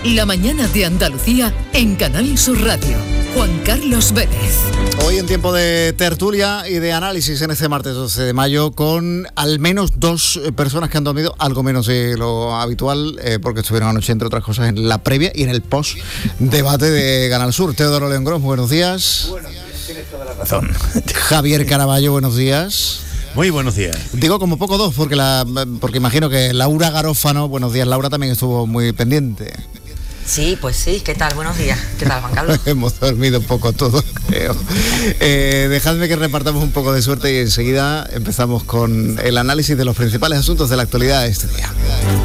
La mañana de Andalucía en Canal Sur Radio. Juan Carlos Vélez. Hoy en tiempo de tertulia y de análisis en este martes 12 de mayo con al menos 2 personas que han dormido algo menos de lo habitual porque estuvieron anoche, entre otras cosas, en la previa y en el post-debate de Canal Sur. Teodoro León Gros, buenos días. Buenos días, tienes toda la razón. Javier Caraballo, buenos días. Muy buenos días. Digo como poco 2 porque imagino que Laura Garófano, buenos días, Laura, también estuvo muy pendiente. Sí, pues sí, ¿qué tal? Buenos días. ¿Qué tal, Juan Carlos? Hemos dormido un poco todos, creo. Dejadme que repartamos un poco de suerte y enseguida empezamos con el análisis de los principales asuntos de la actualidad de este día.